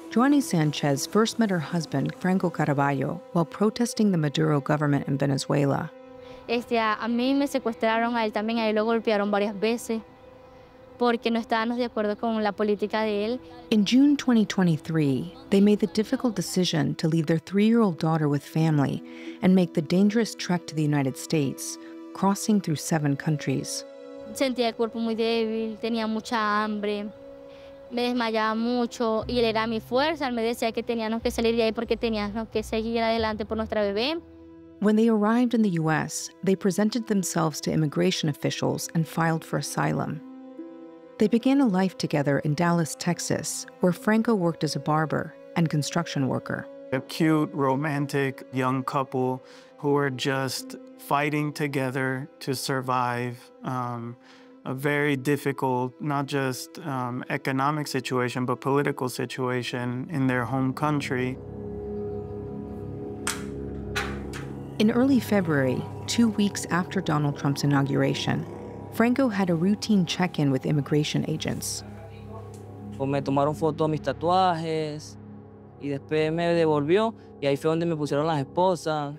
Joanny Sanchez first met her husband, Franco Caraballo, while protesting the Maduro government in Venezuela. A mí me secuestraron, a él también, a él lo golpearon varias veces porque no estábamos de acuerdo con la política de él. In June 2023, they made the difficult decision to leave their 3-year-old daughter with family and make the dangerous trek to the United States, crossing through 7 countries. Sentía el cuerpo muy débil, tenía mucha hambre, me desmayaba mucho y él era mi fuerza. Él me decía que teníamos que salir de ahí porque teníamos que seguir adelante por nuestra bebé. When they arrived in the U.S., they presented themselves to immigration officials and filed for asylum. They began a life together in Dallas, Texas, where Franco worked as a barber and construction worker. A cute, romantic young couple who were just fighting together to survive a very difficult, not just economic situation, but political situation in their home country. In early February, 2 weeks after Donald Trump's inauguration, Franco had a routine check-in with immigration agents. Me tomaron fotos de mis tatuajes y después me devolvió y ahí fue donde me pusieron las esposas.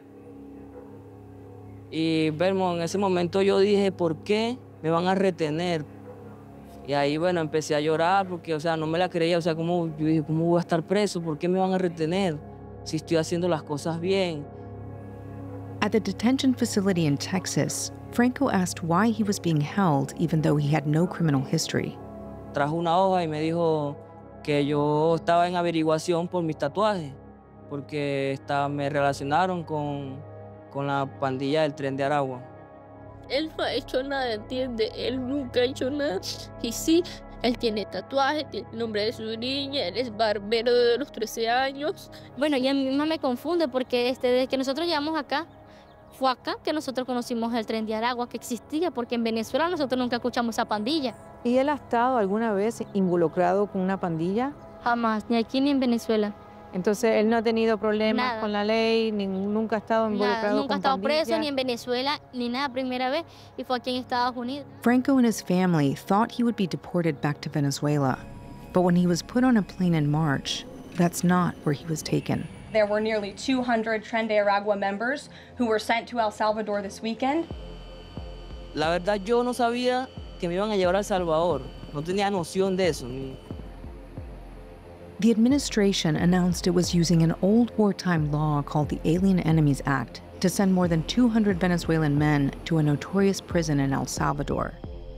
Y bueno, en ese momento yo dije, ¿por qué me van a retener? Y ahí, bueno, empecé a llorar porque, o sea, no me la creía. O sea, yo dije, ¿cómo voy a estar preso? ¿Por qué me van a retener si estoy haciendo las cosas bien? At the detention facility in Texas, Franco asked why he was being held even though he had no criminal history. Trajo una hoja y me dijo que yo estaba en averiguación por mis tatuajes, porque me relacionaron con la pandilla del Tren de Aragua. Él no ha hecho nada, ¿entiende? Él nunca ha hecho nada. Y sí, él tiene tatuajes, tiene el nombre de su niña, él es barbero de los 13 años. Bueno, y a mí misma me confunde porque desde que nosotros llegamos acá, fue acá que nosotros conocimos el Tren de Aragua, que existía, porque en Venezuela nosotros nunca escuchamos esa pandilla. ¿Y él ha estado alguna vez involucrado con una pandilla? Jamás, ni aquí ni en Venezuela. Entonces, él no ha tenido problemas Nada. con la ley, nunca ha estado involucrado Nada, nunca ha con estado pandillas. preso ni en Venezuela, ni nada, primera vez, y fue aquí en Estados Unidos. Franco and his family thought he would be deported back to Venezuela. But when he was put on a plane in March, that's not where he was taken. There were nearly 200 Tren de Aragua members who were sent to El Salvador this weekend. La verdad, yo no sabía que me iban a llevar a El Salvador. No tenía noción de eso. The administration announced it was using an old wartime law called the Alien Enemies Act to send more than 200 Venezuelan men to a notorious prison in El Salvador.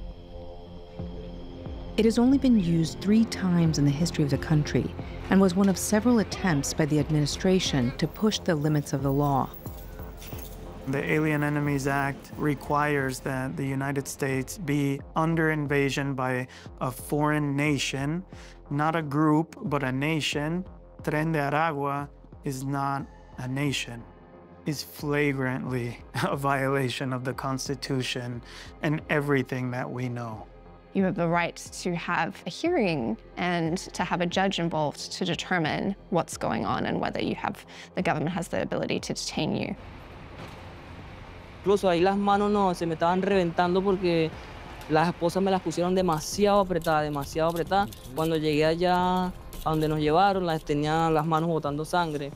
It has only been used 3 times in the history of the country and was one of several attempts by the administration to push the limits of the law. The Alien Enemies Act requires that the United States be under invasion by a foreign nation, not a group, but a nation. Tren de Aragua is not a nation. It's flagrantly a violation of the Constitution and everything that we know. You have the right to have a hearing and to have a judge involved to determine what's going on and whether the government has the ability to detain you. Incluso ahí las manos se me estaban reventando porque las esposas me las pusieron demasiado apretadas. Cuando llegué allá a donde nos llevaron, tenía las manos botando sangre.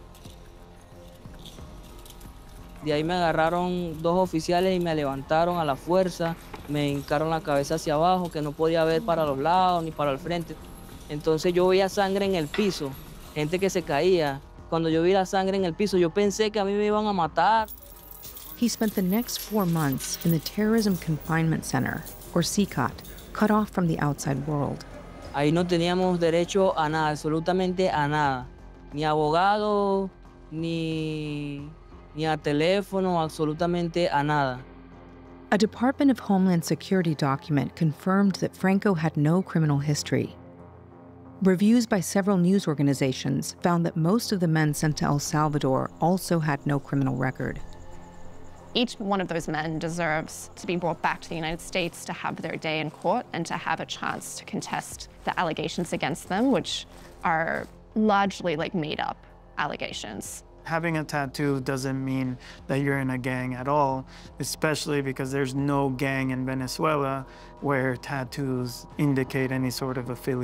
De ahí me agarraron 2 oficiales y me levantaron a la fuerza, me hincaron la cabeza hacia abajo, que no podía ver para los lados ni para el frente. Entonces yo veía sangre en el piso, gente que se caía. Cuando yo vi la sangre en el piso, yo pensé que a mí me iban a matar. He spent the next 4 months in the Terrorism Confinement Center, or CCOT, cut off from the outside world. Ahí no teníamos derecho a nada, absolutamente a nada. Ni abogado, ni a teléfono, absolutamente a nada. A Department of Homeland Security document confirmed that Franco had no criminal history. Reviews by several news organizations found that most of the men sent to El Salvador also had no criminal record. Each one of those men deserves to be brought back to the United States to have their day in court and to have a chance to contest the allegations against them, which are largely made-up allegations. Having a tattoo doesn't mean that you're in a gang at all, especially because there's no gang in Venezuela where tattoos indicate any sort of affiliation.